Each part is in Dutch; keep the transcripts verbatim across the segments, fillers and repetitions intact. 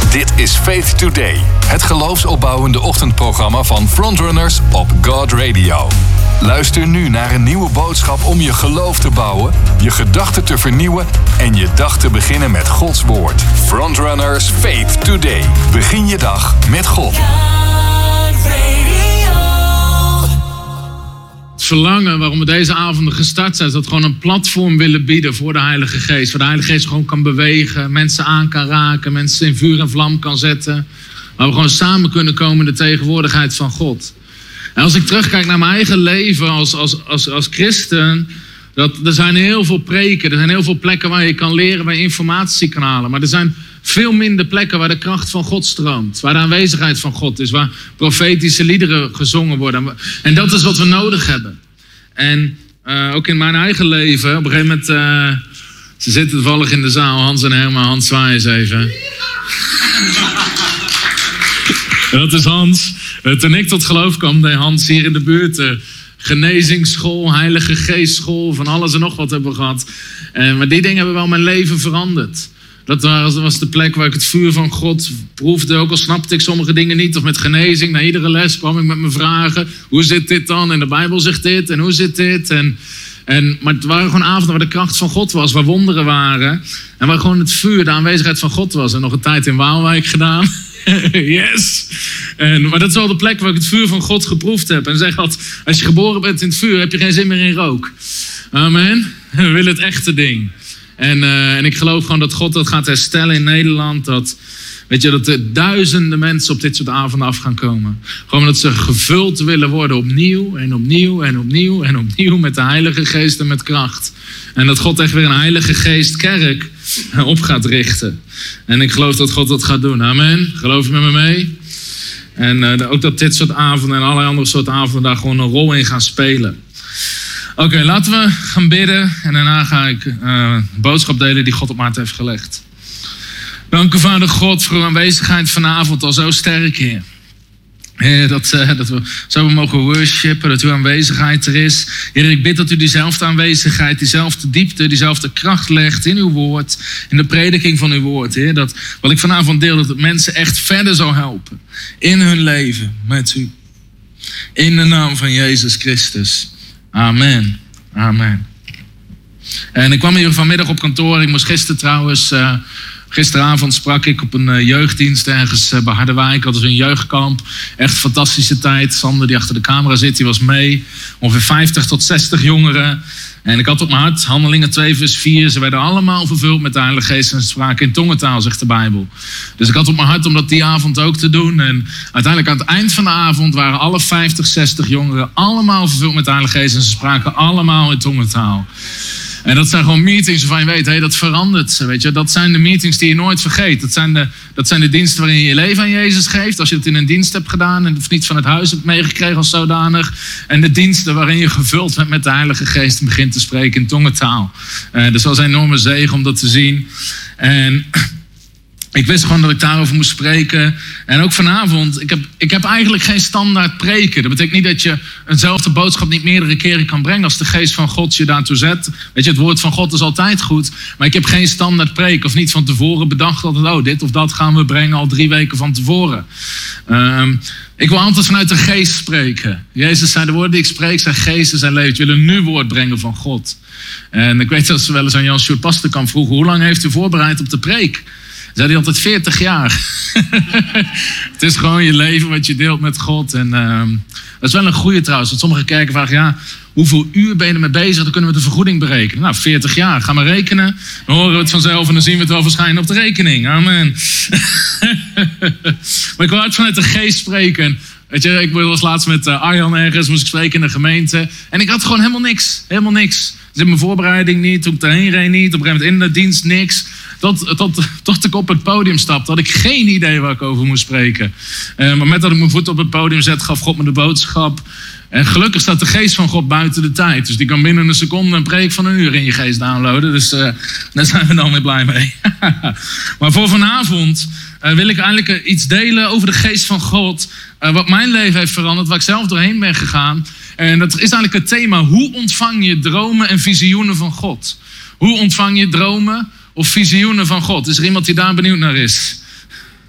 Dit is Faith Today, het geloofsopbouwende ochtendprogramma van Frontrunners op God Radio. Luister nu naar een nieuwe boodschap om je geloof te bouwen, je gedachten te vernieuwen en je dag te beginnen met Gods woord. Frontrunners Faith Today. Begin je dag met God. Het verlangen waarom we deze avonden gestart zijn, is dat we gewoon een platform willen bieden voor de Heilige Geest. Waar de Heilige Geest gewoon kan bewegen, mensen aan kan raken, mensen in vuur en vlam kan zetten. Waar we gewoon samen kunnen komen in de tegenwoordigheid van God. En als ik terugkijk naar mijn eigen leven als, als, als, als christen, dat, er zijn heel veel preken, er zijn heel veel plekken waar je kan leren, waar je informatie kan halen. Maar er zijn veel minder plekken waar de kracht van God stroomt. Waar de aanwezigheid van God is. Waar profetische liederen gezongen worden. En dat is wat we nodig hebben. En uh, ook in mijn eigen leven. Op een gegeven moment. Uh, ze zitten toevallig in de zaal. Hans en Herma. Hans, zwaai eens even. Dat is Hans. Uh, toen ik tot geloof kwam, deed Hans hier in de buurt. Uh, genezingsschool, Heilige Geestschool. Van alles en nog wat hebben we gehad. Uh, maar die dingen hebben wel mijn leven veranderd. Dat was de plek waar ik het vuur van God proefde. Ook al snapte ik sommige dingen niet. Of met genezing. Na iedere les kwam ik met mijn vragen. Hoe zit dit dan? En de Bijbel zegt dit. En hoe zit dit? En, en, maar het waren gewoon avonden waar de kracht van God was. Waar wonderen waren. En waar gewoon het vuur, de aanwezigheid van God was. En nog een tijd in Waalwijk gedaan. Yes! En, maar dat is wel de plek waar ik het vuur van God geproefd heb. En zeg altijd, als je geboren bent in het vuur, heb je geen zin meer in rook. Amen. We willen het echte ding. En, uh, en ik geloof gewoon dat God dat gaat herstellen in Nederland. Dat, weet je, dat er duizenden mensen op dit soort avonden af gaan komen. Gewoon dat ze gevuld willen worden opnieuw en opnieuw en opnieuw en opnieuw met de Heilige Geest en met kracht. En dat God echt weer een Heilige Geest kerk op gaat richten. En ik geloof dat God dat gaat doen. Amen. Geloof je met me mee? En uh, ook dat dit soort avonden en allerlei andere soort avonden daar gewoon een rol in gaan spelen. Oké, okay, laten we gaan bidden en daarna ga ik uh, een boodschap delen die God op mijn hart heeft gelegd. Dank u, Vader God, voor uw aanwezigheid vanavond al zo sterk, Heer. Heer, dat, uh, dat we zo mogen worshipen, dat uw aanwezigheid er is. Heer, ik bid dat u diezelfde aanwezigheid, diezelfde diepte, diezelfde kracht legt in uw woord, in de prediking van uw woord. Heer, dat wat ik vanavond deel, dat het mensen echt verder zal helpen in hun leven met u. In de naam van Jezus Christus. Amen. Amen. En ik kwam hier vanmiddag op kantoor. Ik moest gisteren trouwens... Uh, gisteravond sprak ik op een uh, jeugddienst ergens uh, bij Harderwijk. Hadden ze een jeugdkamp. Echt een fantastische tijd. Sander die achter de camera zit, die was mee. Ongeveer vijftig tot zestig jongeren. En ik had op mijn hart, Handelingen twee vers vier. Ze werden allemaal vervuld met de Heilige Geest en ze spraken in tongentaal, zegt de Bijbel. Dus ik had op mijn hart om dat die avond ook te doen. En uiteindelijk aan het eind van de avond waren alle vijftig, zestig jongeren allemaal vervuld met de Heilige Geest. En ze spraken allemaal in tongentaal. En dat zijn gewoon meetings waarvan je weet, hey, dat verandert. Weet je? Dat zijn de meetings die je nooit vergeet. Dat zijn, de, dat zijn de diensten waarin je je leven aan Jezus geeft. Als je het in een dienst hebt gedaan en of niet van het huis hebt meegekregen als zodanig. En de diensten waarin je gevuld bent met de Heilige Geest en begint te spreken in tongentaal. Uh, dus dat was een enorme zegen om dat te zien. En ik wist gewoon dat ik daarover moest spreken. En ook vanavond, ik heb, ik heb eigenlijk geen standaard preken. Dat betekent niet dat je eenzelfde boodschap niet meerdere keren kan brengen als de geest van God je daartoe zet. Weet je, het woord van God is altijd goed. Maar ik heb geen standaard preek of niet van tevoren bedacht dat oh, dit of dat gaan we brengen al drie weken van tevoren. Um, ik wil altijd vanuit de geest spreken. Jezus zei, de woorden die ik spreek zijn geest en zijn leven. Je wil een nu woord brengen van God. En ik weet dat ze wel eens aan Jan Sjoerd Pasterkamp vroegen, hoe lang heeft u voorbereid op de preek? Zei hij altijd veertig jaar. Het is gewoon je leven wat je deelt met God. En uh, dat is wel een goede trouwens. Want sommige kerken vragen, ja, hoeveel uur ben je ermee bezig? Dan kunnen we de vergoeding berekenen. Nou, veertig jaar. Ga maar rekenen. Dan horen we het vanzelf en dan zien we het wel verschijnen op de rekening. Amen. Maar ik wil uit vanuit de geest spreken. Weet je, ik was laatst met uh, Arjan ergens, moest ik spreken in de gemeente. En ik had gewoon helemaal niks. Helemaal niks. Dus in mijn voorbereiding niet, toen ik erheen reed niet. Op een gegeven moment in de dienst niks. Tot, tot, tot ik op het podium stapte, had ik geen idee waar ik over moest spreken. Uh, maar met dat ik mijn voet op het podium zet, gaf God me de boodschap. En gelukkig staat de geest van God buiten de tijd. Dus die kan binnen een seconde een preek van een uur in je geest downloaden. Dus uh, daar zijn we dan weer blij mee. Maar voor vanavond uh, wil ik eigenlijk iets delen over de geest van God. Uh, wat mijn leven heeft veranderd, waar ik zelf doorheen ben gegaan. En dat is eigenlijk het thema, hoe ontvang je dromen en visioenen van God? Hoe ontvang je dromen of visioenen van God? Is er iemand die daar benieuwd naar is?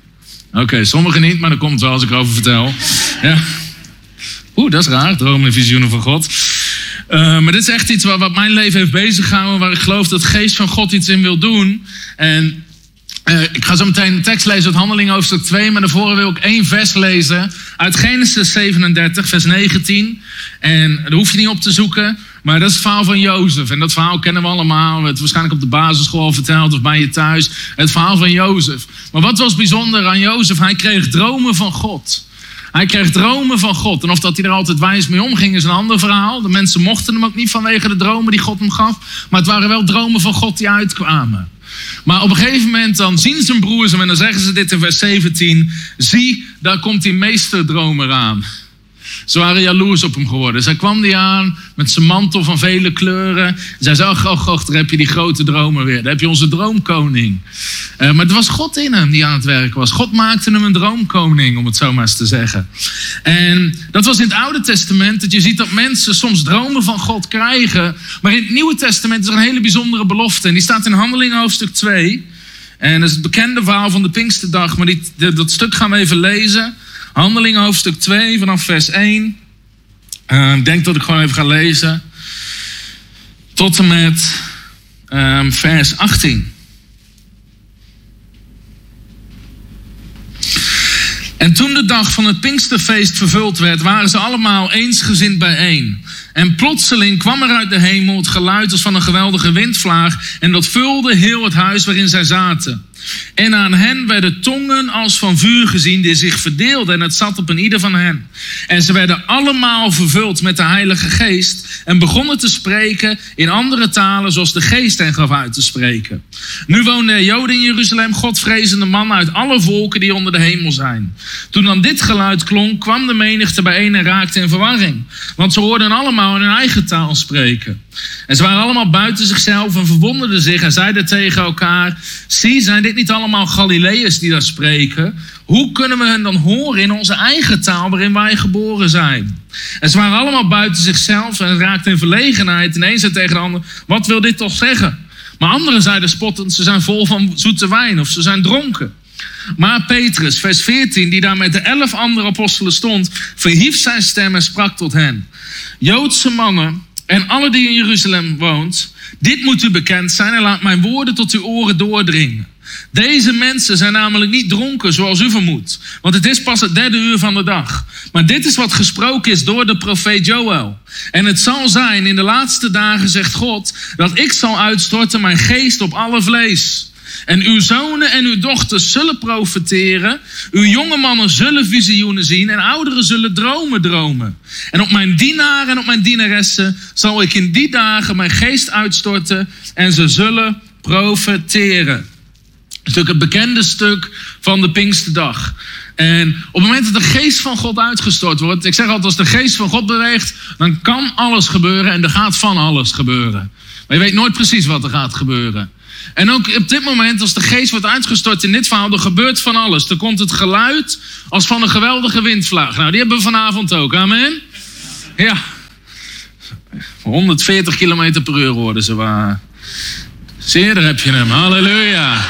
Oké, okay, sommigen niet, maar dat komt wel als ik erover vertel. Ja. Oeh, dat is raar, dromen en visioenen van God. Uh, maar dit is echt iets wat, wat mijn leven heeft beziggehouden, waar ik geloof dat de geest van God iets in wil doen. En uh, ik ga zo meteen de tekst lezen uit Handelingen hoofdstuk twee, maar daarvoor wil ik één vers lezen uit Genesis zevenendertig, vers negentien. En daar hoef je niet op te zoeken, maar dat is het verhaal van Jozef. En dat verhaal kennen we allemaal. We hebben het waarschijnlijk op de basisschool al verteld of bij je thuis. Het verhaal van Jozef. Maar wat was bijzonder aan Jozef? Hij kreeg dromen van God. Hij kreeg dromen van God. En of dat hij er altijd wijs mee omging is een ander verhaal. De mensen mochten hem ook niet vanwege de dromen die God hem gaf. Maar het waren wel dromen van God die uitkwamen. Maar op een gegeven moment dan zien zijn broers hem en dan zeggen ze dit in vers zeventien. Zie, daar komt die meesterdromer aan. Ze waren jaloers op hem geworden. Zij kwam die aan met zijn mantel van vele kleuren. Zij zei, oh, oh, oh, daar heb je die grote dromer weer. Daar heb je onze droomkoning. Uh, maar het was God in hem die aan het werk was. God maakte hem een droomkoning, om het zo maar eens te zeggen. En dat was in het Oude Testament. Dat je ziet dat mensen soms dromen van God krijgen. Maar in het Nieuwe Testament is er een hele bijzondere belofte. En die staat in Handelingen hoofdstuk twee. En dat is het bekende verhaal van de Pinksterdag. Maar die, dat stuk gaan we even lezen. Handelingen hoofdstuk twee vanaf vers één. Uh, ik denk dat ik gewoon even ga lezen. Tot en met um, vers achttien. En toen de dag van het Pinksterfeest vervuld werd, waren ze allemaal eensgezind bijeen. En plotseling kwam er uit de hemel het geluid als van een geweldige windvlaag. En dat vulde heel het huis waarin zij zaten. En aan hen werden tongen als van vuur gezien die zich verdeelden. En het zat op een ieder van hen. En ze werden allemaal vervuld met de Heilige Geest. En begonnen te spreken in andere talen zoals de Geest hen gaf uit te spreken. Nu woonden er Joden in Jeruzalem, godvrezende mannen uit alle volken die onder de hemel zijn. Toen dan dit geluid klonk, kwam de menigte bijeen en raakte in verwarring. Want ze hoorden allemaal in hun eigen taal spreken. En ze waren allemaal buiten zichzelf en verwonderden zich en zeiden tegen elkaar: zie, zijn dit niet allemaal Galileërs die daar spreken? Hoe kunnen we hen dan horen in onze eigen taal waarin wij geboren zijn? En ze waren allemaal buiten zichzelf en raakten in verlegenheid. En een zei tegen de ander: wat wil dit toch zeggen? Maar anderen zeiden spottend: ze zijn vol van zoete wijn of ze zijn dronken. Maar Petrus, vers veertien, die daar met de elf andere apostelen stond, verhief zijn stem en sprak tot hen: Joodse mannen en alle die in Jeruzalem woont, dit moet u bekend zijn en laat mijn woorden tot uw oren doordringen. Deze mensen zijn namelijk niet dronken zoals u vermoedt, want het is pas het derde uur van de dag. Maar dit is wat gesproken is door de profeet Joël. En het zal zijn in de laatste dagen, zegt God, dat ik zal uitstorten mijn geest op alle vlees. En uw zonen en uw dochters zullen profeteren. Uw jonge mannen zullen visioenen zien. En ouderen zullen dromen dromen. En op mijn dienaren en op mijn dienaressen zal ik in die dagen mijn geest uitstorten. En ze zullen profeteren. Dat is natuurlijk het bekende stuk van de Pinksterdag. En op het moment dat de geest van God uitgestort wordt. Ik zeg altijd, als de geest van God beweegt, dan kan alles gebeuren. En er gaat van alles gebeuren. Maar je weet nooit precies wat er gaat gebeuren. En ook op dit moment, als de geest wordt uitgestort in dit verhaal, er gebeurt van alles. Er komt het geluid als van een geweldige windvlaag. Nou, die hebben we vanavond ook, amen? Ja. honderdveertig kilometer per uur worden ze waar. Zeer, daar heb je hem, halleluja.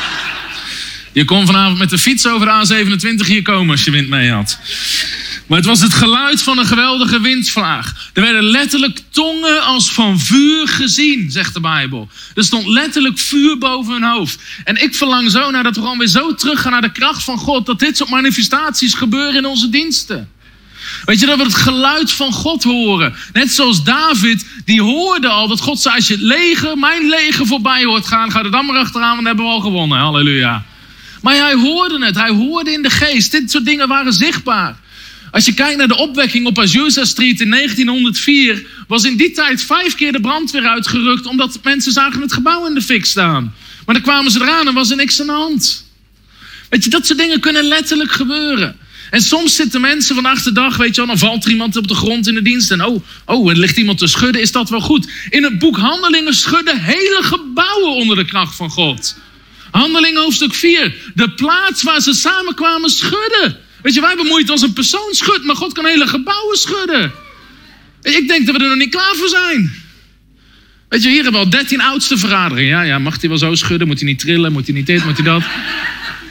Je kon vanavond met de fiets over de A zevenentwintig hier komen als je wind mee had. Maar het was het geluid van een geweldige windvlaag. Er werden letterlijk tongen als van vuur gezien, zegt de Bijbel. Er stond letterlijk vuur boven hun hoofd. En ik verlang zo naar dat we gewoon weer zo teruggaan naar de kracht van God, dat dit soort manifestaties gebeuren in onze diensten. Weet je, dat we het geluid van God horen. Net zoals David, die hoorde al dat God zei: als je het leger, mijn leger voorbij hoort gaan, ga er dan maar achteraan, want dan hebben we al gewonnen. Halleluja. Maar hij hoorde het, hij hoorde in de geest. Dit soort dingen waren zichtbaar. Als je kijkt naar de opwekking op Azusa Street in negentienhonderdvier... was in die tijd vijf keer de brandweer uitgerukt, omdat mensen zagen het gebouw in de fik staan. Maar dan kwamen ze eraan en was er niks aan de hand. Weet je, dat soort dingen kunnen letterlijk gebeuren. En soms zitten mensen vandaag de dag, weet je wel, dan valt er iemand op de grond in de dienst. En oh, oh, er ligt iemand te schudden, is dat wel goed? In het boek Handelingen schudden hele gebouwen onder de kracht van God. Handelingen hoofdstuk vier. De plaats waar ze samenkwamen schudden. Weet je, wij bemoeien als een persoon schudt, maar God kan hele gebouwen schudden. Ik denk dat we er nog niet klaar voor zijn. Weet je, hier hebben we al dertien oudste vergaderingen. Ja, ja, mag hij wel zo schudden? Moet hij niet trillen? Moet hij niet dit? Moet hij dat?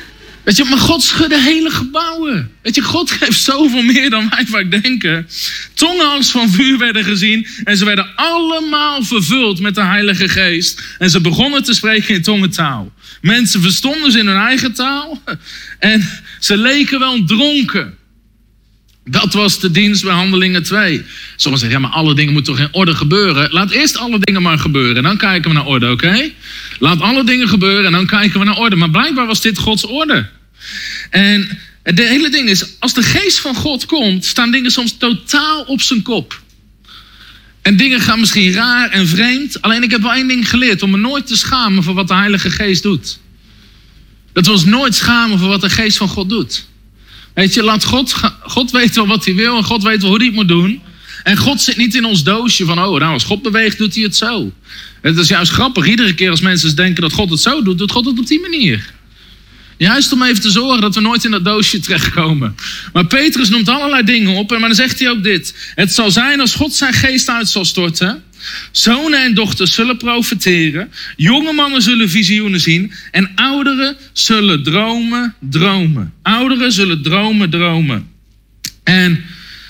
Weet je, maar God schudde hele gebouwen. Weet je, God geeft zoveel meer dan wij vaak denken. Tongen als van vuur werden gezien. En ze werden allemaal vervuld met de Heilige Geest. En ze begonnen te spreken in tongentaal. Mensen verstonden ze in hun eigen taal. En ze leken wel dronken. Dat was de dienst bij Handelingen twee. Sommigen zeggen, ja, maar alle dingen moeten toch in orde gebeuren? Laat eerst alle dingen maar gebeuren. En dan kijken we naar orde, oké? Okay? Laat alle dingen gebeuren en dan kijken we naar orde. Maar blijkbaar was dit Gods orde. En de hele ding is, als de geest van God komt, staan dingen soms totaal op zijn kop. En dingen gaan misschien raar en vreemd. Alleen ik heb wel één ding geleerd, om me nooit te schamen voor wat de Heilige Geest doet. Dat we ons nooit schamen voor wat de geest van God doet. Weet je, laat God, God weet wel wat hij wil en God weet wel hoe hij het moet doen. En God zit niet in ons doosje van, oh, nou, als God beweegt, doet hij het zo. Het is juist grappig, iedere keer als mensen denken dat God het zo doet, doet God het op die manier. Juist om even te zorgen dat we nooit in dat doosje terechtkomen. Maar Petrus noemt allerlei dingen op, maar dan zegt hij ook dit. Het zal zijn als God zijn geest uit zal storten. Zonen en dochters zullen profeteren. Jonge mannen zullen visioenen zien. En ouderen zullen dromen, dromen. Ouderen zullen dromen, dromen. En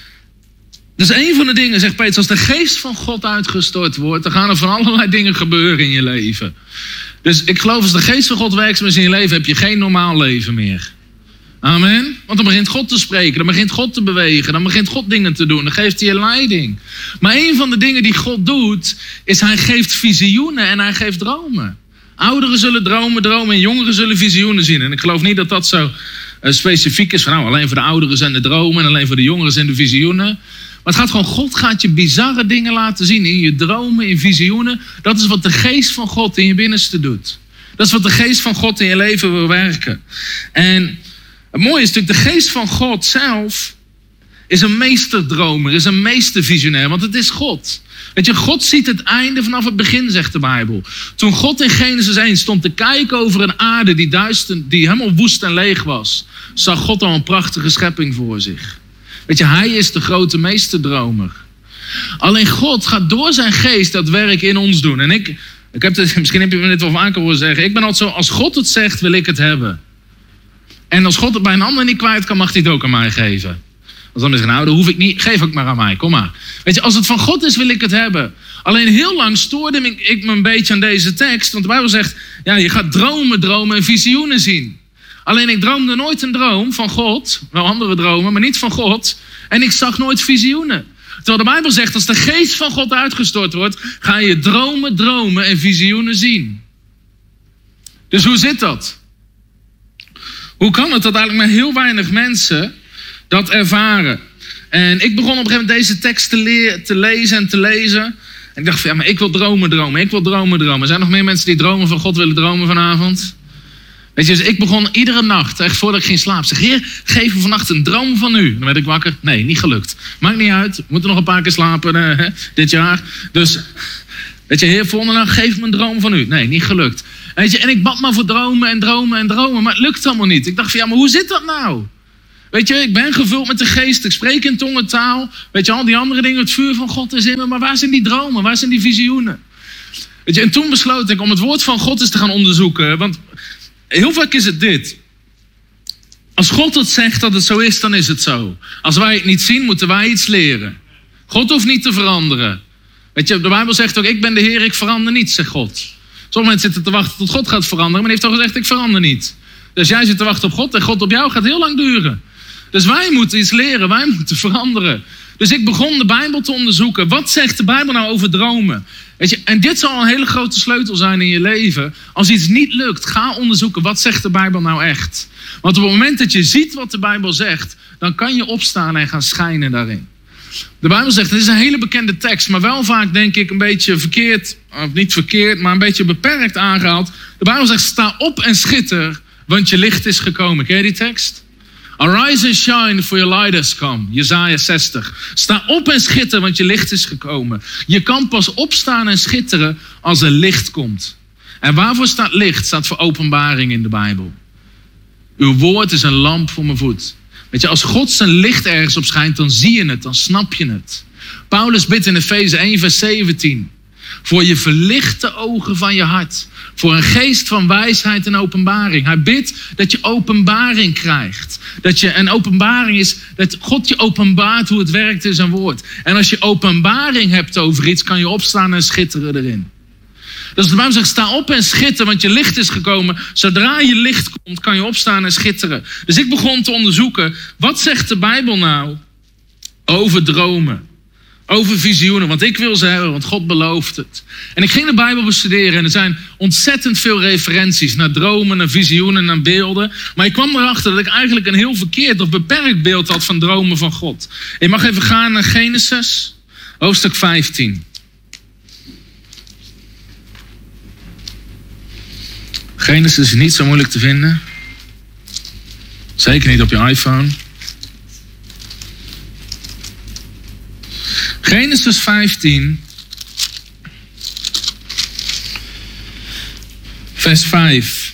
dus een van de dingen, zegt Petrus, als de geest van God uitgestort wordt, dan gaan er van allerlei dingen gebeuren in je leven. Dus ik geloof, als de geest van God werkzaam is in je leven, heb je geen normaal leven meer. Amen. Want dan begint God te spreken, dan begint God te bewegen, dan begint God dingen te doen, dan geeft hij je leiding. Maar een van de dingen die God doet, is hij geeft visioenen en hij geeft dromen. Ouderen zullen dromen, dromen en jongeren zullen visioenen zien. En ik geloof niet dat dat zo uh, specifiek is van, nou, alleen voor de ouderen zijn de dromen en alleen voor de jongeren zijn de visioenen. Maar het gaat gewoon, God gaat je bizarre dingen laten zien in je dromen, in visioenen. Dat is wat de geest van God in je binnenste doet. Dat is wat de geest van God in je leven wil werken. En het mooie is natuurlijk, de geest van God zelf is een meesterdromer, is een meestervisionair, want het is God. Weet je, God ziet het einde vanaf het begin, zegt de Bijbel. Toen God in Genesis één stond te kijken over een aarde die duister, die helemaal woest en leeg was, zag God al een prachtige schepping voor zich. Weet je, hij is de grote meesterdromer. Alleen God gaat door zijn geest dat werk in ons doen. En ik, ik heb het, misschien heb je me dit wel vaker horen zeggen. Ik ben altijd zo, als God het zegt, wil ik het hebben. En als God het bij een ander niet kwijt kan, mag hij het ook aan mij geven. Als dan is het, nou, dat hoef ik niet, geef ook maar aan mij, kom maar. Weet je, als het van God is, wil ik het hebben. Alleen heel lang stoorde ik me een beetje aan deze tekst. Want de Bijbel zegt, ja, je gaat dromen, dromen en visioenen zien. Alleen ik droomde nooit een droom van God. Wel andere dromen, maar niet van God. En ik zag nooit visioenen. Terwijl de Bijbel zegt, als de geest van God uitgestort wordt, ga je dromen, dromen en visioenen zien. Dus hoe zit dat? Hoe kan het dat eigenlijk maar heel weinig mensen dat ervaren? En ik begon op een gegeven moment deze tekst te, le- te lezen en te lezen. En ik dacht van, ja, maar ik wil dromen, dromen. Ik wil dromen, dromen. Zijn er nog meer mensen die dromen van God willen dromen vanavond? Weet je, dus ik begon iedere nacht, echt voordat ik ging slapen, zeg, Heer, geef me vannacht een droom van u. Dan werd ik wakker. Nee, niet gelukt. Maakt niet uit. We moeten nog een paar keer slapen uh, hè, dit jaar. Dus, weet je, Heer, volgende nacht, geef me een droom van u. Nee, niet gelukt. Weet je, en ik bad maar voor dromen en dromen en dromen, maar het lukt allemaal niet. Ik dacht van, ja, maar hoe zit dat nou? Weet je, ik ben gevuld met de geest, ik spreek in tongentaal. Weet je, al die andere dingen, het vuur van God is in me, maar waar zijn die dromen? Waar zijn die visioenen? Weet je, en toen besloot ik om het woord van God eens te gaan onderzoeken, want heel vaak is het dit. Als God het zegt dat het zo is, dan is het zo. Als wij het niet zien, moeten wij iets leren. God hoeft niet te veranderen. Weet je, de Bijbel zegt ook, ik ben de Heer, ik verander niet, zegt God. Sommige mensen zitten te wachten tot God gaat veranderen, maar hij heeft toch gezegd, ik verander niet. Dus jij zit te wachten op God en God op jou gaat heel lang duren. Dus wij moeten iets leren, wij moeten veranderen. Dus ik begon de Bijbel te onderzoeken. Wat zegt de Bijbel nou over dromen? Weet je, en dit zal een hele grote sleutel zijn in je leven. Als iets niet lukt, ga onderzoeken. Wat zegt de Bijbel nou echt? Want op het moment dat je ziet wat de Bijbel zegt, dan kan je opstaan en gaan schijnen daarin. De Bijbel zegt, het is een hele bekende tekst, maar wel vaak denk ik een beetje verkeerd, of niet verkeerd, maar een beetje beperkt aangehaald. De Bijbel zegt, sta op en schitter, want je licht is gekomen. Ken je die tekst? Arise and shine, for your light has come. Jesaja zestig. Sta op en schitter, want je licht is gekomen. Je kan pas opstaan en schitteren als er licht komt. En waarvoor staat licht? Staat voor openbaring in de Bijbel. Uw woord is een lamp voor mijn voet. Weet je, als God zijn licht ergens op schijnt, dan zie je het, dan snap je het. Paulus bidt in Efeze één vers zeventien. voor je verlichte ogen van je hart. Voor een geest van wijsheid en openbaring. Hij bidt dat je openbaring krijgt. Dat je een openbaring is, dat God je openbaart hoe het werkt in zijn woord. En als je openbaring hebt over iets, kan je opstaan en schitteren erin. Dus de Bijbel zegt, sta op en schitter, want je licht is gekomen. Zodra je licht komt, kan je opstaan en schitteren. Dus ik begon te onderzoeken, wat zegt de Bijbel nou over dromen? Over visioenen, want ik wil ze hebben, want God belooft het. En ik ging de Bijbel bestuderen en er zijn ontzettend veel referenties naar dromen, naar visioenen, naar beelden. Maar ik kwam erachter dat ik eigenlijk een heel verkeerd of beperkt beeld had van dromen van God. Je mag even gaan naar Genesis, hoofdstuk vijftien. Genesis is niet zo moeilijk te vinden. Zeker niet op je iPhone. Genesis vijftien, vers vijf.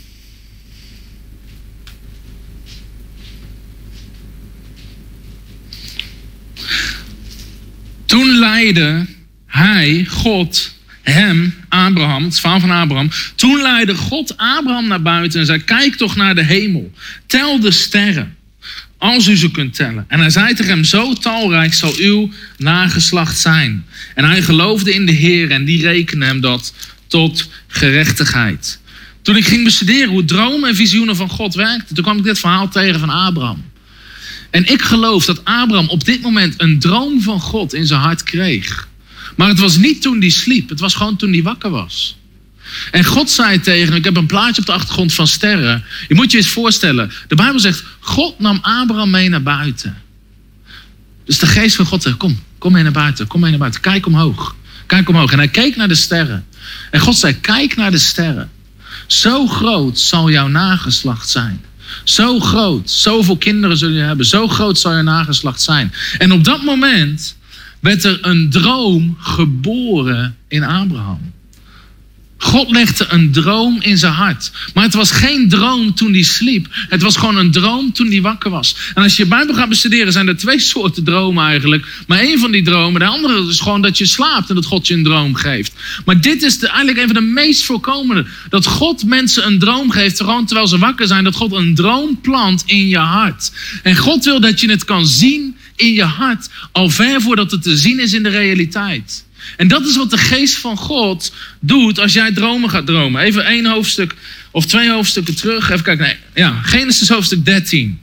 Toen leidde hij, God, hem, Abraham, het verhaal van Abraham. Toen leidde God Abraham naar buiten en zei, kijk toch naar de hemel. Tel de sterren, als u ze kunt tellen. En hij zei tegen hem, zo talrijk zal uw nageslacht zijn. En hij geloofde in de Heer en die rekende hem dat tot gerechtigheid. Toen ik ging bestuderen hoe dromen en visioenen van God werkten, toen kwam ik dit verhaal tegen van Abraham. En ik geloof dat Abraham op dit moment een droom van God in zijn hart kreeg. Maar het was niet toen hij sliep, het was gewoon toen hij wakker was. En God zei tegen hem, ik heb een plaatje op de achtergrond van sterren. Je moet je eens voorstellen, de Bijbel zegt, God nam Abraham mee naar buiten. Dus de geest van God zegt, kom, kom mee naar buiten, kom mee naar buiten. Kijk omhoog, kijk omhoog. En hij keek naar de sterren. En God zei, kijk naar de sterren. Zo groot zal jouw nageslacht zijn. Zo groot, zoveel kinderen zul je hebben. Zo groot zal je nageslacht zijn. En op dat moment werd er een droom geboren in Abraham. God legde een droom in zijn hart. Maar het was geen droom toen hij sliep. Het was gewoon een droom toen hij wakker was. En als je je Bijbel gaat bestuderen, zijn er twee soorten dromen eigenlijk. Maar één van die dromen, de andere is gewoon dat je slaapt en dat God je een droom geeft. Maar dit is de, eigenlijk een van de meest voorkomende. Dat God mensen een droom geeft, gewoon terwijl ze wakker zijn. Dat God een droom plant in je hart. En God wil dat je het kan zien in je hart, al ver voordat het te zien is in de realiteit. En dat is wat de geest van God doet als jij dromen gaat dromen. Even één hoofdstuk of twee hoofdstukken terug. Even kijken. Nee, ja, Genesis hoofdstuk dertien.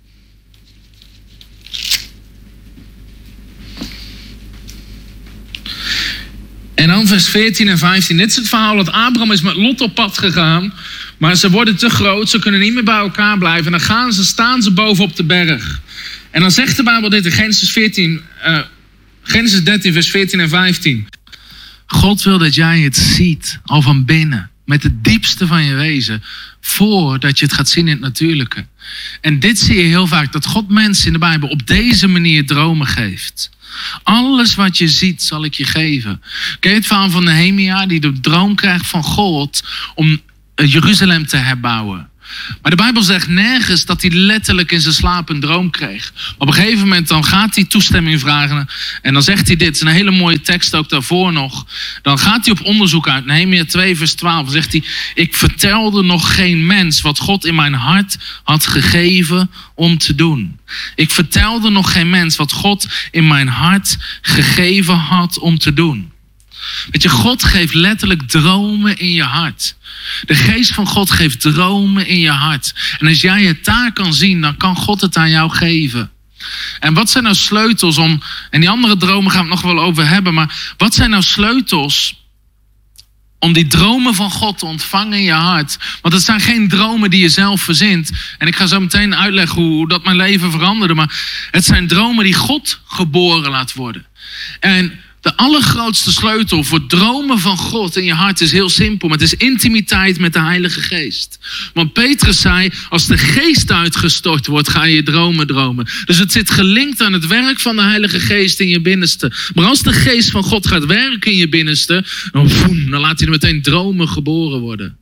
En dan vers veertien en vijftien. Dit is het verhaal dat Abraham is met Lot op pad gegaan. Maar ze worden te groot. Ze kunnen niet meer bij elkaar blijven. En dan gaan ze, staan ze boven op de berg. En dan zegt de Bijbel dit in Genesis veertien... Uh, Genesis dertien, vers veertien en vijftien. God wil dat jij het ziet, al van binnen, met het diepste van je wezen, voordat je het gaat zien in het natuurlijke. En dit zie je heel vaak, dat God mensen in de Bijbel op deze manier dromen geeft. Alles wat je ziet, zal ik je geven. Ken je het verhaal van Nehemia, die de droom krijgt van God om Jeruzalem te herbouwen? Maar de Bijbel zegt nergens dat hij letterlijk in zijn slaap een droom kreeg. Op een gegeven moment dan gaat hij toestemming vragen. En dan zegt hij dit, het is een hele mooie tekst ook daarvoor nog. Dan gaat hij op onderzoek uit. Nehemia twee vers twaalf. Dan zegt hij, ik vertelde nog geen mens wat God in mijn hart had gegeven om te doen. Ik vertelde nog geen mens wat God in mijn hart gegeven had om te doen. Weet je, God geeft letterlijk dromen in je hart. De geest van God geeft dromen in je hart. En als jij het daar kan zien, dan kan God het aan jou geven. En wat zijn nou sleutels om... En die andere dromen gaan we het nog wel over hebben. Maar wat zijn nou sleutels om die dromen van God te ontvangen in je hart? Want het zijn geen dromen die je zelf verzint. En ik ga zo meteen uitleggen hoe dat mijn leven veranderde. Maar het zijn dromen die God geboren laat worden. En de allergrootste sleutel voor dromen van God in je hart is heel simpel. Maar het is intimiteit met de Heilige Geest. Want Petrus zei, als de Geest uitgestort wordt, ga je dromen dromen. Dus het zit gelinkt aan het werk van de Heilige Geest in je binnenste. Maar als de Geest van God gaat werken in je binnenste, dan, boem, dan laat hij er meteen dromen geboren worden.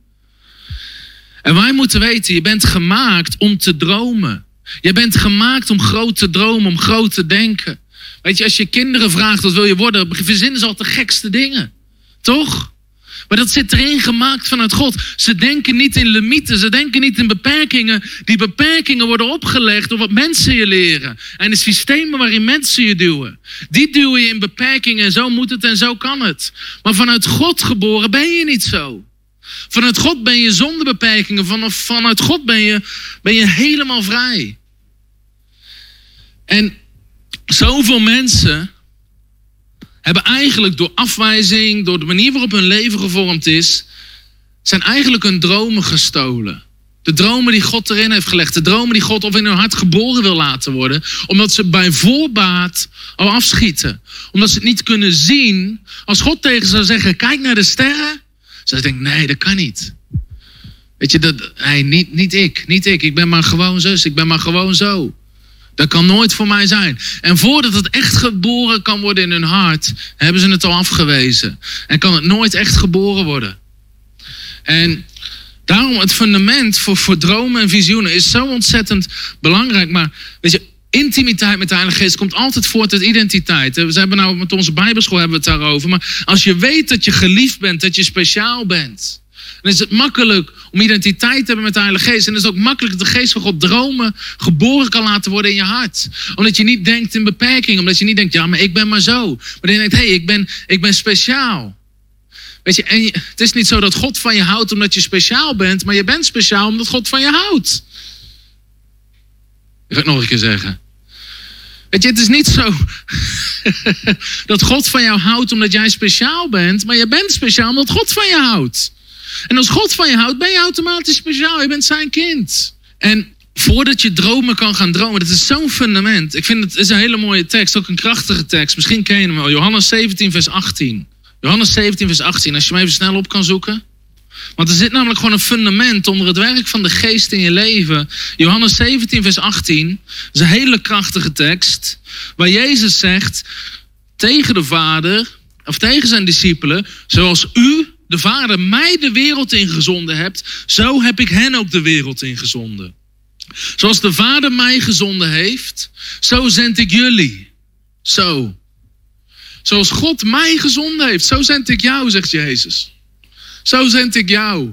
En wij moeten weten, je bent gemaakt om te dromen. Je bent gemaakt om groot te dromen, om groot te denken. Weet je, als je kinderen vraagt wat wil je worden, verzinnen ze altijd de gekste dingen. Toch? Maar dat zit erin gemaakt vanuit God. Ze denken niet in limieten, ze denken niet in beperkingen. Die beperkingen worden opgelegd door wat mensen je leren. En de systemen waarin mensen je duwen. Die duwen je in beperkingen en zo moet het en zo kan het. Maar vanuit God geboren ben je niet zo. Vanuit God ben je zonder beperkingen. Van, vanuit God ben je, ben je helemaal vrij. En zoveel mensen hebben eigenlijk door afwijzing, door de manier waarop hun leven gevormd is, zijn eigenlijk hun dromen gestolen. De dromen die God erin heeft gelegd. De dromen die God op in hun hart geboren wil laten worden. Omdat ze bij voorbaat al afschieten. Omdat ze het niet kunnen zien. Als God tegen ze zou zeggen, kijk naar de sterren. Ze denken, nee, dat kan niet. Weet je, dat, nee, niet, niet ik, niet ik. Ik ben maar gewoon zus, ik ben maar gewoon zo. Dat kan nooit voor mij zijn. En voordat het echt geboren kan worden in hun hart, hebben ze het al afgewezen. En kan het nooit echt geboren worden. En daarom het fundament voor, voor dromen en visioenen is zo ontzettend belangrijk. Maar weet je, intimiteit met de Heilige Geest komt altijd voort uit identiteit. We hebben nou met onze Bijbelschool hebben we het daarover. Maar als je weet dat je geliefd bent, dat je speciaal bent, dan is het makkelijk om identiteit te hebben met de Heilige Geest. En het is ook makkelijk dat de Geest van God dromen geboren kan laten worden in je hart. Omdat je niet denkt in beperking. Omdat je niet denkt, ja, maar ik ben maar zo. Maar je denkt, hé, hey, ik, ben, ik ben speciaal. Weet je, en je, het is niet zo dat God van je houdt omdat je speciaal bent. Maar je bent speciaal omdat God van je houdt. Dat ga ik nog een keer zeggen. Weet je, het is niet zo dat God van jou houdt omdat jij speciaal bent. Maar je bent speciaal omdat God van je houdt. En als God van je houdt, ben je automatisch speciaal. Je bent zijn kind. En voordat je dromen kan gaan dromen, dat is zo'n fundament. Ik vind het is een hele mooie tekst, ook een krachtige tekst. Misschien ken je hem wel. Johannes zeventien vers achttien. Johannes zeventien vers achttien, als je hem even snel op kan zoeken. Want er zit namelijk gewoon een fundament onder het werk van de Geest in je leven. Johannes zeventien vers achttien, dat is een hele krachtige tekst. Waar Jezus zegt tegen de Vader, of tegen zijn discipelen, zoals u, de Vader, mij de wereld ingezonden hebt, zo heb ik hen ook de wereld ingezonden. Zoals de Vader mij gezonden heeft, zo zend ik jullie. Zo. Zoals God mij gezonden heeft, zo zend ik jou, zegt Jezus. Zo zend ik jou.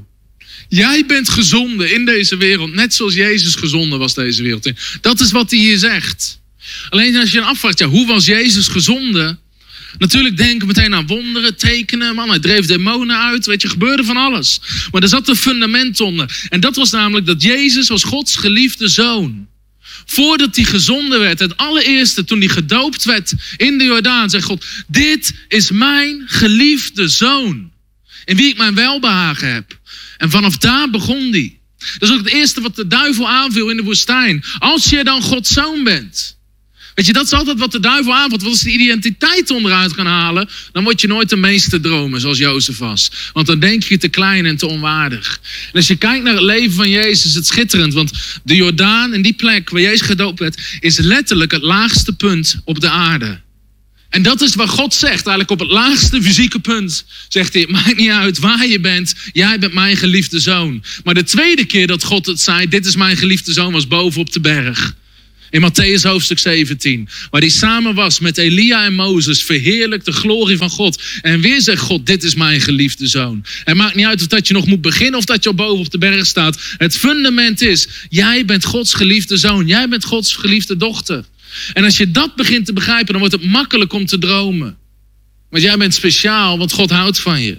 Jij bent gezonden in deze wereld, net zoals Jezus gezonden was deze wereld in. Dat is wat hij hier zegt. Alleen als je dan afvraagt, ja, hoe was Jezus gezonden? Natuurlijk denken we meteen aan wonderen, tekenen. Man, hij dreef demonen uit. Weet je, gebeurde van alles. Maar er zat een fundament onder. En dat was namelijk dat Jezus was Gods geliefde zoon. Voordat hij gezonden werd, het allereerste, toen hij gedoopt werd in de Jordaan, zegt God, dit is mijn geliefde zoon. In wie ik mijn welbehagen heb. En vanaf daar begon hij. Dat is ook het eerste wat de duivel aanviel in de woestijn. Als je dan Gods zoon bent. Weet je, dat is altijd wat de duivel aanvalt. Want als de identiteit onderuit gaan halen, dan word je nooit de meeste dromen zoals Jozef was. Want dan denk je te klein en te onwaardig. En als je kijkt naar het leven van Jezus, is het schitterend. Want de Jordaan en die plek waar Jezus gedoopt werd, is letterlijk het laagste punt op de aarde. En dat is waar God zegt, eigenlijk op het laagste fysieke punt. Zegt hij, het maakt niet uit waar je bent, jij bent mijn geliefde zoon. Maar de tweede keer dat God het zei, dit is mijn geliefde zoon, was boven op de berg. In Matthäus hoofdstuk zeventien. Waar hij samen was met Elia en Mozes. Verheerlijkt de glorie van God. En weer zegt God, dit is mijn geliefde zoon. Het maakt niet uit of dat je nog moet beginnen of dat je al boven op de berg staat. Het fundament is, jij bent Gods geliefde zoon. Jij bent Gods geliefde dochter. En als je dat begint te begrijpen, dan wordt het makkelijk om te dromen. Want jij bent speciaal, want God houdt van je.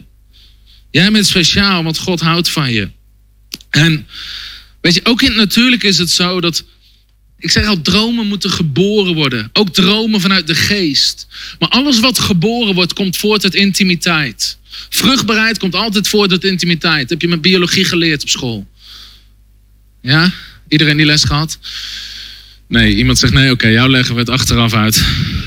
Jij bent speciaal, want God houdt van je. En weet je, ook in het natuurlijk is het zo dat, ik zeg al, dromen moeten geboren worden. Ook dromen vanuit de geest. Maar alles wat geboren wordt, komt voort uit intimiteit. Vruchtbaarheid komt altijd voort uit intimiteit. Dat heb je met biologie geleerd op school. Ja? Iedereen die les gehad? Nee, iemand zegt nee, oké, okay, jou leggen we het achteraf uit.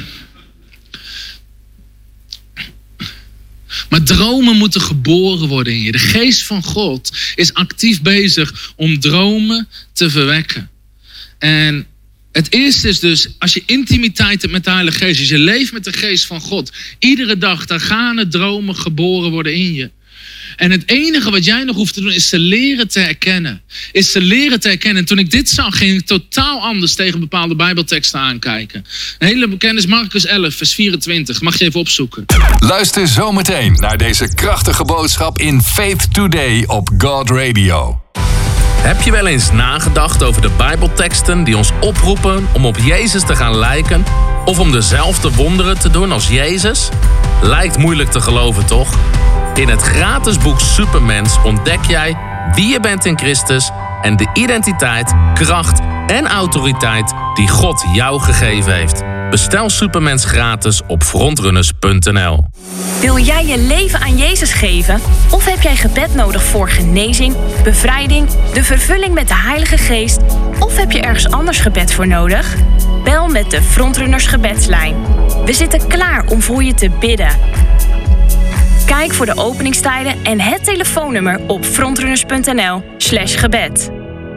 Maar dromen moeten geboren worden in je. De geest van God is actief bezig om dromen te verwekken. En het eerste is dus, als je intimiteit hebt met de Heilige Geest, als je leeft met de geest van God, iedere dag, daar gaan er dromen geboren worden in je. En het enige wat jij nog hoeft te doen is te leren te herkennen. Is te leren te herkennen. En toen ik dit zag, ging ik totaal anders tegen bepaalde bijbelteksten aankijken. Een hele bekende is Marcus elf, vers vierentwintig. Mag je even opzoeken. Luister zometeen naar deze krachtige boodschap in Faith Today op God Radio. Heb je wel eens nagedacht over de bijbelteksten die ons oproepen om op Jezus te gaan lijken of om dezelfde wonderen te doen als Jezus? Lijkt moeilijk te geloven, toch? In het gratis boek Supermens ontdek jij wie je bent in Christus en de identiteit, kracht en autoriteit die God jou gegeven heeft. Bestel Supermens gratis op frontrunners punt n l. Wil jij je leven aan Jezus geven? Of heb jij gebed nodig voor genezing, bevrijding, de vervulling met de Heilige Geest? Of heb je ergens anders gebed voor nodig? Bel met de Frontrunners gebedslijn. We zitten klaar om voor je te bidden. Kijk voor de openingstijden en het telefoonnummer op frontrunners punt n l slash gebed.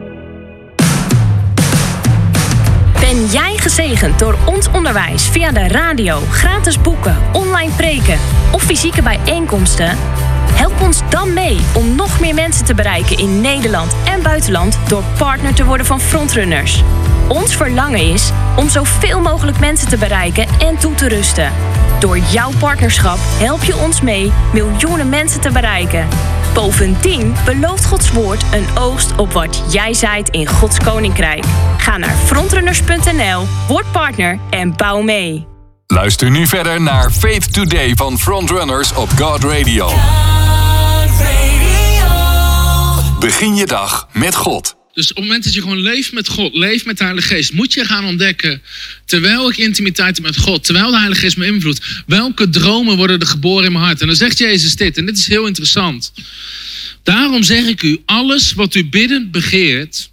Ben jij gezegend door ons onderwijs via de radio, gratis boeken, online preken of fysieke bijeenkomsten? Help ons dan mee om nog meer mensen te bereiken in Nederland en buitenland door partner te worden van Frontrunners. Ons verlangen is om zoveel mogelijk mensen te bereiken en toe te rusten. Door jouw partnerschap help je ons mee miljoenen mensen te bereiken. Bovendien belooft Gods woord een oogst op wat jij zaait in Gods koninkrijk. Ga naar frontrunners punt n l, word partner en bouw mee. Luister nu verder naar Faith Today van Frontrunners op God Radio. God Radio. Begin je dag met God. Dus op het moment dat je gewoon leeft met God, leeft met de Heilige Geest, moet je gaan ontdekken, terwijl ik intimiteit heb met God, terwijl de Heilige Geest me invloedt, welke dromen worden er geboren in mijn hart? En dan zegt Jezus dit, en dit is heel interessant. Daarom zeg ik u, alles wat u biddend begeert,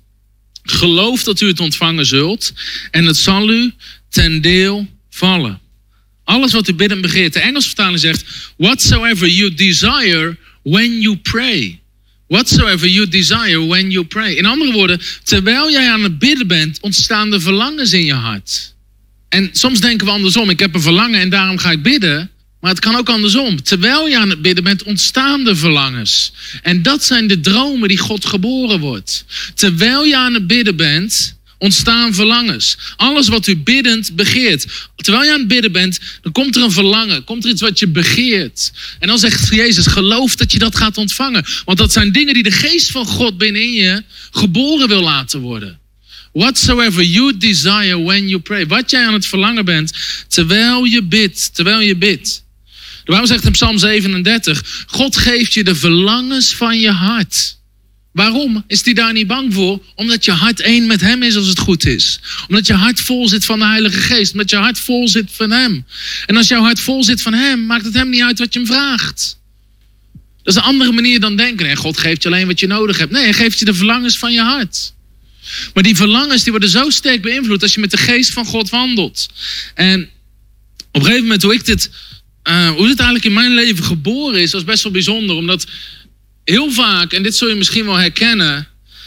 geloof dat u het ontvangen zult en het zal u ten deel vallen. Alles wat u biddend begeert. De Engelse vertaling zegt, whatsoever you desire when you pray. Whatsoever you desire when you pray. In andere woorden, terwijl jij aan het bidden bent, ontstaan er verlangens in je hart. En soms denken we andersom, ik heb een verlangen en daarom ga ik bidden. Maar het kan ook andersom. Terwijl je aan het bidden bent, ontstaan er verlangens. En dat zijn de dromen die God geboren wordt. Terwijl je aan het bidden bent, ontstaan verlangens. Alles wat u biddend begeert. Terwijl je aan het bidden bent, dan komt er een verlangen. Komt er iets wat je begeert. En dan zegt Jezus, geloof dat je dat gaat ontvangen. Want dat zijn dingen die de geest van God binnenin je geboren wil laten worden. Whatsoever you desire when you pray. Wat jij aan het verlangen bent, terwijl je bidt. Terwijl je bidt. De Bijbel zegt in Psalm zevenendertig, God geeft je de verlangens van je hart. Waarom is hij daar niet bang voor? Omdat je hart één met hem is als het goed is. Omdat je hart vol zit van de Heilige Geest. Omdat je hart vol zit van hem. En als jouw hart vol zit van hem, maakt het hem niet uit wat je hem vraagt. Dat is een andere manier dan denken. Nee, God geeft je alleen wat je nodig hebt. Nee, hij geeft je de verlangens van je hart. Maar die verlangens die worden zo sterk beïnvloed als je met de geest van God wandelt. En op een gegeven moment hoe ik dit, uh, hoe dit eigenlijk in mijn leven geboren is, was best wel bijzonder. Omdat heel vaak, en dit zul je misschien wel herkennen,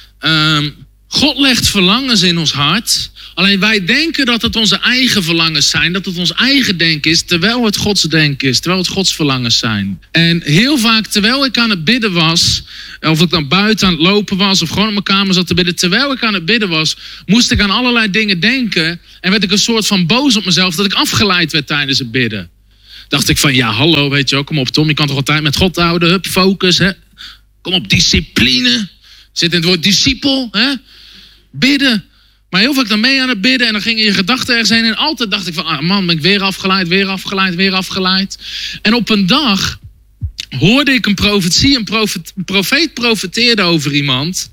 um, God legt verlangens in ons hart. Alleen wij denken dat het onze eigen verlangens zijn, dat het ons eigen denken is, terwijl het Gods denken is, terwijl het Gods verlangens zijn. En heel vaak, terwijl ik aan het bidden was, of ik dan buiten aan het lopen was, of gewoon op mijn kamer zat te bidden, terwijl ik aan het bidden was, moest ik aan allerlei dingen denken en werd ik een soort van boos op mezelf dat ik afgeleid werd tijdens het bidden. Dacht ik van, ja hallo, weet je wel, kom op Tom, je kan toch altijd met God houden, hup, focus, hè. Kom op, discipline. Zit in het woord discipel, hè? Bidden. Maar heel vaak dan mee aan het bidden en dan gingen je gedachten ergens heen. En altijd dacht ik van, ah man, ben ik weer afgeleid, weer afgeleid, weer afgeleid. En op een dag hoorde ik een profetie. Een, profet, een profeet profeteerde over iemand.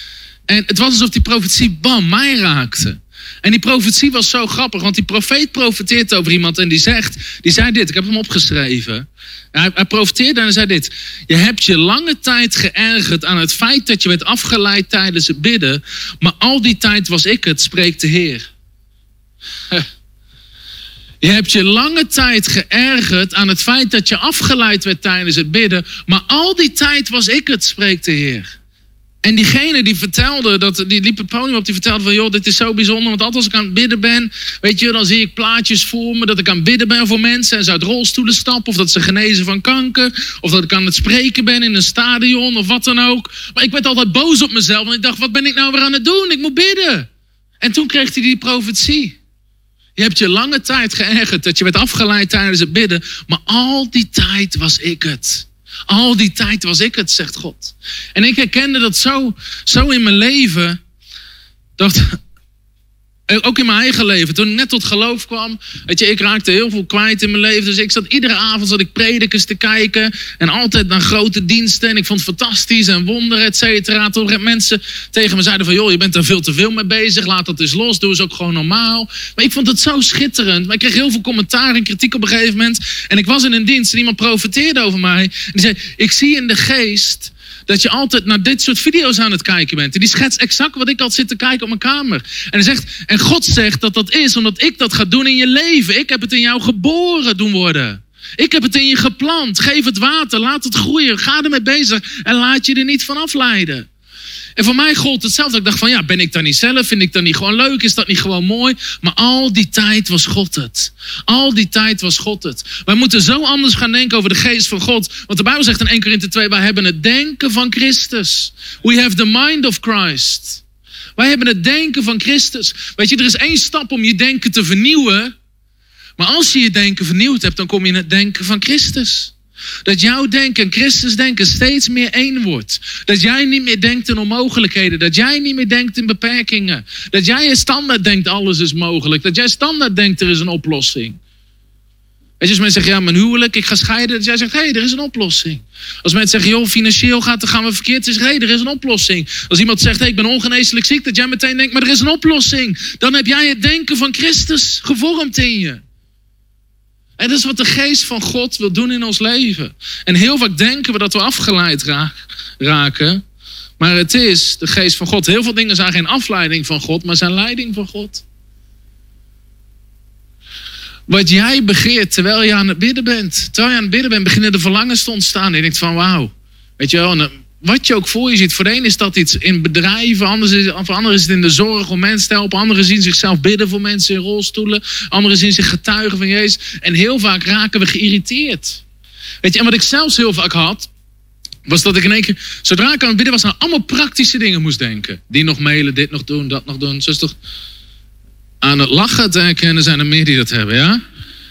En het was alsof die profetie, bam, mij raakte. En die profetie was zo grappig, want die profeet profeteert over iemand en die zegt, die zei dit, ik heb hem opgeschreven. Hij, hij profeteerde en hij zei dit. Je hebt je lange tijd geërgerd aan het feit dat je werd afgeleid tijdens het bidden, maar al die tijd was ik het, spreekt de Heer. Je hebt je lange tijd geërgerd aan het feit dat je afgeleid werd tijdens het bidden, maar al die tijd was ik het, spreekt de Heer. En diegene die vertelde, dat, die liep het podium op, die vertelde van... joh, dit is zo bijzonder, want altijd als ik aan het bidden ben... weet je, dan zie ik plaatjes voor me dat ik aan het bidden ben voor mensen... en ze uit rolstoelen stappen, of dat ze genezen van kanker... of dat ik aan het spreken ben in een stadion, of wat dan ook. Maar ik werd altijd boos op mezelf, want ik dacht... wat ben ik nou weer aan het doen? Ik moet bidden. En toen kreeg hij die profetie. Je hebt je lange tijd geërgerd dat je werd afgeleid tijdens het bidden... maar al die tijd was ik het. Al die tijd was ik het, zegt God. En ik herkende dat zo, zo in mijn leven. Dat, ook in mijn eigen leven. Toen ik net tot geloof kwam. Weet je, ik raakte heel veel kwijt in mijn leven. Dus ik zat iedere avond zat ik predikers te kijken. En altijd naar grote diensten. En ik vond het fantastisch en wonderen, et cetera. Toen mensen tegen me zeiden van... joh, je bent er veel te veel mee bezig. Laat dat eens los. Doe eens ook gewoon normaal. Maar ik vond het zo schitterend. Maar ik kreeg heel veel commentaar en kritiek op een gegeven moment. En ik was in een dienst en iemand profeteerde over mij. En die zei, ik zie in de geest... dat je altijd naar dit soort video's aan het kijken bent. En die schetst exact wat ik altijd zit te kijken op mijn kamer. En hij zegt, en God zegt dat dat is omdat ik dat ga doen in je leven. Ik heb het in jou geboren doen worden. Ik heb het in je geplant. Geef het water, laat het groeien. Ga ermee bezig en laat je er niet van afleiden. En voor mij gold hetzelfde. Ik dacht van, ja, ben ik dan niet zelf? Vind ik dat niet gewoon leuk? Is dat niet gewoon mooi? Maar al die tijd was God het. Al die tijd was God het. Wij moeten zo anders gaan denken over de geest van God. Want de Bijbel zegt in Eerste Korinthe twee, wij hebben het denken van Christus. We have the mind of Christ. Wij hebben het denken van Christus. Weet je, er is één stap om je denken te vernieuwen. Maar als je je denken vernieuwd hebt, dan kom je in het denken van Christus. Dat jouw denken en Christus denken steeds meer één wordt. Dat jij niet meer denkt in onmogelijkheden. Dat jij niet meer denkt in beperkingen. Dat jij standaard denkt alles is mogelijk. Dat jij standaard denkt er is een oplossing. Weet je, als mensen zeggen, ja, mijn huwelijk, ik ga scheiden. Dat jij zegt, hé, hey, er is een oplossing. Als mensen zeggen, joh, financieel gaat, dan gaan we verkeerd. Dan zeg je, hé, hey, er is een oplossing. Als iemand zegt, hé, hey, ik ben ongeneeslijk ziek. Dat jij meteen denkt, maar er is een oplossing. Dan heb jij het denken van Christus gevormd in je. En dat is wat de geest van God wil doen in ons leven. En heel vaak denken we dat we afgeleid raken. Maar het is de geest van God. Heel veel dingen zijn geen afleiding van God, maar zijn leiding van God. Wat jij begeert terwijl je aan het bidden bent. Terwijl je aan het bidden bent, beginnen de verlangens te ontstaan. En je denkt van wauw. Weet je wel, wat je ook voor je ziet. Voor de een is dat iets in bedrijven. Anders is, voor anderen is het in de zorg om mensen te helpen. Anderen zien zichzelf bidden voor mensen in rolstoelen. Anderen zien zich getuigen van Jezus. En heel vaak raken we geïrriteerd. Weet je, en wat ik zelfs heel vaak had. Was dat ik in één keer, zodra ik aan het bidden was, aan allemaal praktische dingen moest denken. Die nog mailen, dit nog doen, dat nog doen. Zo is toch aan het lachen te herkennen zijn er meer die dat hebben, ja?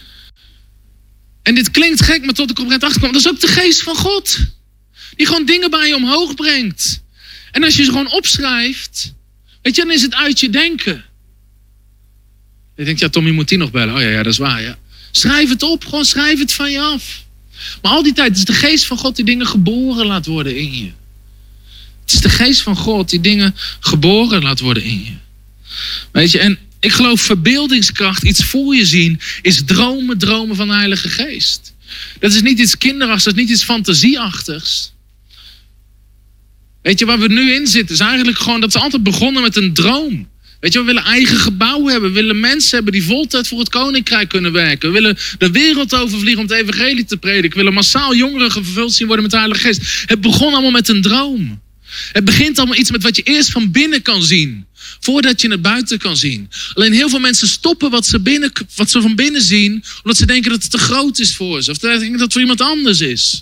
En dit klinkt gek, maar tot ik op een gegeven moment achterkwam. Dat is ook de geest van God. Die gewoon dingen bij je omhoog brengt. En als je ze gewoon opschrijft, weet je, dan is het uit je denken. Je denkt, ja, Tom, je moet die nog bellen. Oh ja, ja, dat is waar, ja. Schrijf het op, gewoon schrijf het van je af. Maar al die tijd, het is de geest van God die dingen geboren laat worden in je. Het is de geest van God die dingen geboren laat worden in je. Weet je, en ik geloof verbeeldingskracht, iets voor je zien, is dromen, dromen van de Heilige Geest. Dat is niet iets kinderachtigs, dat is niet iets fantasieachtigs. Weet je, waar we nu in zitten, is eigenlijk gewoon dat ze altijd begonnen met een droom. Weet je, we willen eigen gebouwen hebben. We willen mensen hebben die voltijd voor het koninkrijk kunnen werken. We willen de wereld overvliegen om het evangelie te prediken. We willen massaal jongeren vervuld zien worden met de Heilige Geest. Het begon allemaal met een droom. Het begint allemaal iets met wat je eerst van binnen kan zien. Voordat je het buiten kan zien. Alleen heel veel mensen stoppen wat ze, binnen, wat ze van binnen zien. Omdat ze denken dat het te groot is voor ze. Of dat het voor iemand anders is.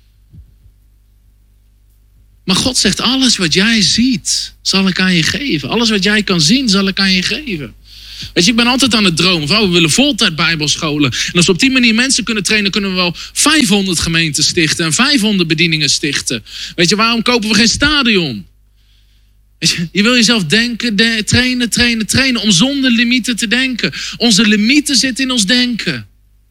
Maar God zegt, alles wat jij ziet, zal ik aan je geven. Alles wat jij kan zien, zal ik aan je geven. Weet je, ik ben altijd aan het dromen. Van, oh, we willen voltijd bijbelscholen. En als we op die manier mensen kunnen trainen, kunnen we wel vijfhonderd gemeenten stichten. En vijfhonderd bedieningen stichten. Weet je, waarom kopen we geen stadion? Weet je, je wil jezelf denken, de, trainen, trainen, trainen. Om zonder limieten te denken. Onze limieten zitten in ons denken.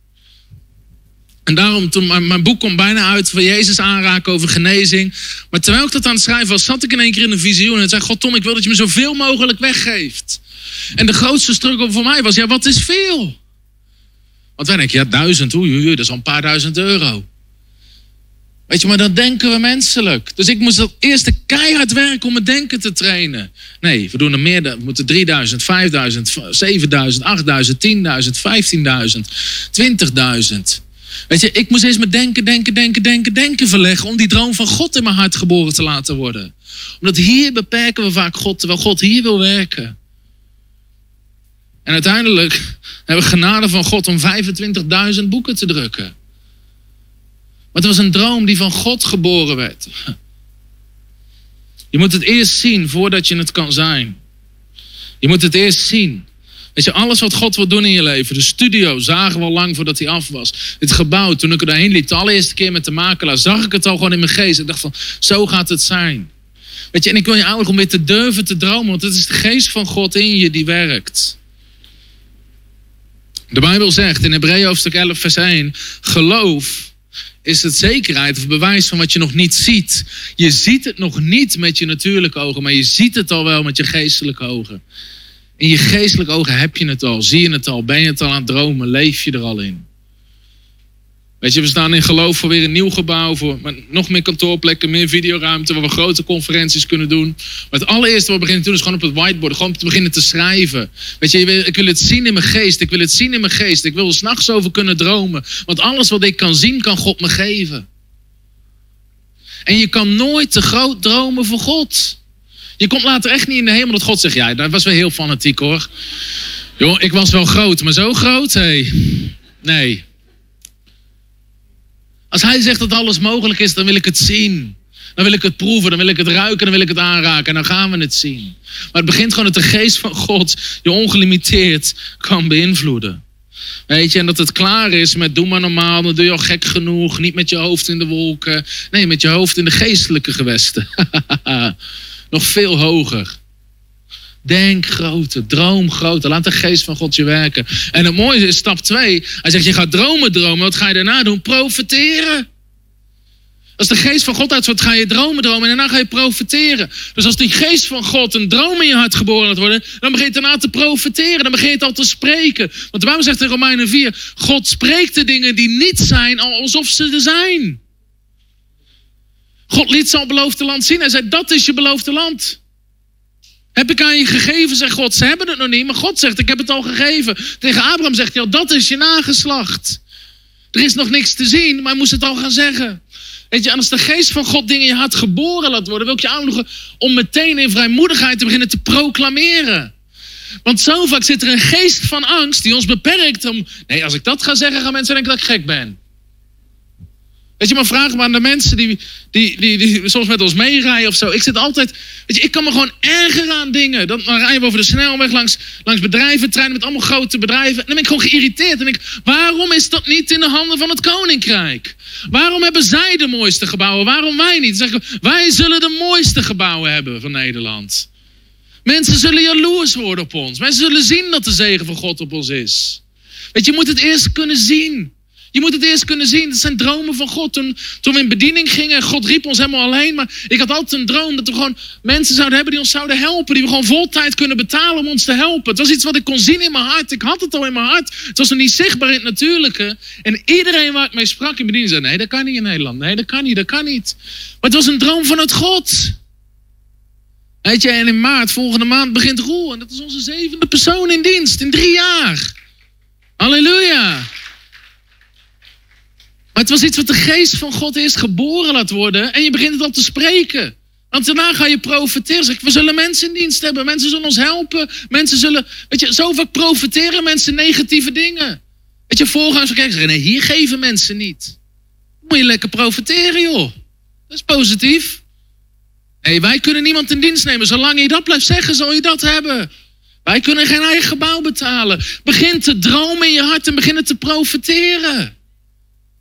En daarom, toen mijn boek komt bijna uit van Jezus aanraken over genezing. Maar terwijl ik dat aan het schrijven was, zat ik in één keer in een visioen. En zei, God Tom, ik wil dat je me zoveel mogelijk weggeeft. En de grootste struggle voor mij was, ja, wat is veel? Want wij denken, ja, duizend, oei, oei, dat is al een paar duizend euro. Weet je, maar dan denken we menselijk. Dus ik moest dat eerst keihard werken om het denken te trainen. Nee, we doen er meer. We moeten drieduizend, vijfduizend, zevenduizend, achtduizend, tienduizend, vijftienduizend, twintigduizend. Weet je, ik moest eerst met denken, denken, denken, denken, denken verleggen om die droom van God in mijn hart geboren te laten worden. Omdat hier beperken we vaak God, terwijl God hier wil werken. En uiteindelijk hebben we genade van God om vijfentwintigduizend boeken te drukken. Maar het was een droom die van God geboren werd. Je moet het eerst zien voordat je het kan zijn. Je moet het eerst zien. Weet je, alles wat God wil doen in je leven. De studio zagen we al lang voordat hij af was. Het gebouw, toen ik er daarheen liep, de allereerste keer met de makelaar, zag ik het al gewoon in mijn geest. Ik dacht van, zo gaat het zijn. Weet je, en ik wil je aanmoedigen om weer te durven te dromen. Want het is de geest van God in je die werkt. De Bijbel zegt in Hebreeën hoofdstuk elf vers één. Geloof is het zekerheid of bewijs van wat je nog niet ziet. Je ziet het nog niet met je natuurlijke ogen. Maar je ziet het al wel met je geestelijke ogen. In je geestelijke ogen heb je het al. Zie je het al. Ben je het al aan het dromen. Leef je er al in. Weet je, we staan in geloof voor weer een nieuw gebouw. Voor nog meer kantoorplekken, meer videoruimte. Waar we grote conferenties kunnen doen. Maar het allereerste wat we beginnen te doen is gewoon op het whiteboard. Gewoon te beginnen te schrijven. Weet je, ik wil het zien in mijn geest. Ik wil het zien in mijn geest. Ik wil er 's nachts over kunnen dromen. Want alles wat ik kan zien, kan God me geven. En je kan nooit te groot dromen voor God. Je komt later echt niet in de hemel dat God zegt, ja, dat was wel heel fanatiek hoor. Joh, ik was wel groot, maar zo groot? Hey. Nee. Als hij zegt dat alles mogelijk is, dan wil ik het zien. Dan wil ik het proeven, dan wil ik het ruiken, dan wil ik het aanraken. En dan gaan we het zien. Maar het begint gewoon dat de geest van God je ongelimiteerd kan beïnvloeden. Weet je, en dat het klaar is met doe maar normaal, dan doe je al gek genoeg. Niet met je hoofd in de wolken. Nee, met je hoofd in de geestelijke gewesten. Nog veel hoger. Denk groter, droom groter. Laat de geest van God je werken. En het mooie is stap twee. Hij zegt, je gaat dromen dromen. Wat ga je daarna doen? Profeteren. Als de geest van God uitzet, ga je dromen dromen. En daarna ga je profeteren. Dus als die geest van God een droom in je hart geboren laat worden, dan begin je daarna te profeteren. Dan begin je het al te spreken. Want de Bijbel zegt in Romeinen vier, God spreekt de dingen die niet zijn alsof ze er zijn. God liet zijn beloofde land zien. Hij zei, dat is je beloofde land. Heb ik aan je gegeven, zegt God. Ze hebben het nog niet, maar God zegt, ik heb het al gegeven. Tegen Abraham zegt hij al, dat is je nageslacht. Er is nog niks te zien, maar hij moest het al gaan zeggen. Weet je, en als de geest van God dingen in je hart geboren laat worden, wil ik je aanmoedigen om meteen in vrijmoedigheid te beginnen te proclameren. Want zo vaak zit er een geest van angst die ons beperkt om, nee, als ik dat ga zeggen, gaan mensen denken dat ik gek ben. Weet je, maar vraag maar aan de mensen die, die, die, die soms met ons meerijden of zo. Ik zit altijd, weet je, ik kan me gewoon ergeren aan dingen. Dan, dan rijden we over de snelweg langs, langs bedrijven, treinen met allemaal grote bedrijven. En dan ben ik gewoon geïrriteerd. En denk, waarom is dat niet in de handen van het koninkrijk? Waarom hebben zij de mooiste gebouwen? Waarom wij niet? Dan zeg ik, wij zullen de mooiste gebouwen hebben van Nederland. Mensen zullen jaloers worden op ons. Mensen zullen zien dat de zegen van God op ons is. Weet je, je moet het eerst kunnen zien. Je moet het eerst kunnen zien. Dat zijn dromen van God. Toen, toen we in bediening gingen, God riep ons helemaal alleen. Maar ik had altijd een droom dat we gewoon mensen zouden hebben die ons zouden helpen. Die we gewoon vol tijd kunnen betalen om ons te helpen. Het was iets wat ik kon zien in mijn hart. Ik had het al in mijn hart. Het was nog niet zichtbaar in het natuurlijke. En iedereen waar ik mee sprak in bediening zei, nee, dat kan niet in Nederland. Nee, dat kan niet, dat kan niet. Maar het was een droom vanuit God. Weet je, en in maart, volgende maand, begint Roel. En dat is onze zevende persoon in dienst. In drie jaar. Halleluja. Maar het was iets wat de geest van God eerst geboren laat worden. En je begint het al te spreken. Want daarna ga je profeteren. Zeg, we zullen mensen in dienst hebben. Mensen zullen ons helpen. Mensen zullen, weet je, zo vaak profeteren mensen negatieve dingen. Weet je, voorgangers van kerk zeggen, nee, hier geven mensen niet. Moet je lekker profeteren, joh. Dat is positief. Nee, wij kunnen niemand in dienst nemen. Zolang je dat blijft zeggen, zal je dat hebben. Wij kunnen geen eigen gebouw betalen. Begin te dromen in je hart en begin te profeteren.